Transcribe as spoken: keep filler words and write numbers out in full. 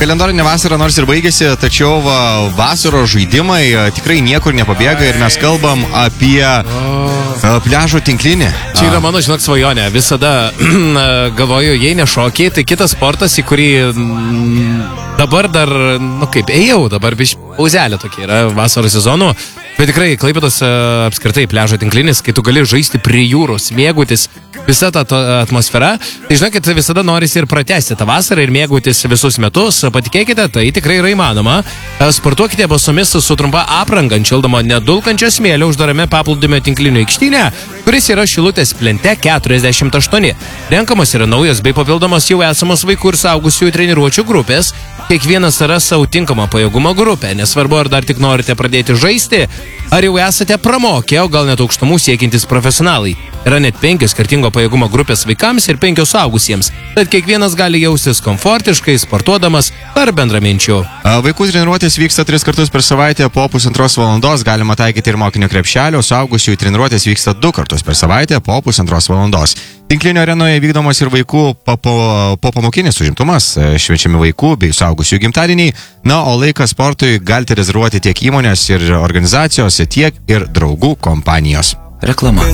Kalendorinė vasara nors ir baigėsi, tačiau va, vasaros žaidimai tikrai niekur nepabėga ir mes kalbam apie oh. pliažo tinklinį. Čia yra mano, žinok, svajonė. Visada galvoju, jei ne šokiai, tai kitas sportas, į kurį m, dabar dar, nu kaip, ėjau, dabar biš pauzelė tokia yra vasaros sezonų. Bet tikrai, Klaipėdos apskritai pliažo tinklinis, kai tu gali žaisti prie jūros, mėgautis visą tą atmosferą, tai žinokit, visada norisi ir pratęsti tą vasarą ir mėgautis visus metus. Patikėkite, tai tikrai yra įmanoma. Sportuokite basomis su trumpa apranga ant šildomo nedulkančio smėlio uždarame paplūdimio tinklinio aikštyne, kuris yra Šilutės plente keturiasdešimt aštuoni. Renkamos yra naujos bei papildomos jau esamos vaikų ir suaugusiųjų treniruočių grupės. Kiekvienas ras savo tinkamą pajėgumo grupę, nesvarbu, ar dar tik norite pradėti žaisti, ar jau esate pramokę, o gal net aukštumų siekiantys profesionalai. Yra net penkios skirtingo pajėgumo grupės vaikams ir penkios suaugusiems, tad kiekvienas gali jaustis komfortiškai, sportuodamas ar bendraminčių. Vaikų treniruotės vyksta tris kartus per savaitę, po pusantros valandos galima taikyti ir mokinio krepšelio, suaugusiųjų treniruotės vyksta du kartus per savaitę, po pusantros valandos. Tinklinio arenoje vykdomas ir vaikų popamokinis užimtumas, švenčiami vaikų bei suaugusiųjų gimtadieniai, na, o laiką sportui galite rezervuoti tiek įmonės ir organizacijos, tiek ir draugų kompanijos. Reklama.